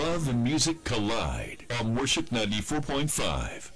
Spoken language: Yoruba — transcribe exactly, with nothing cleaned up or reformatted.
love and music collide on Worship ninety-four point five.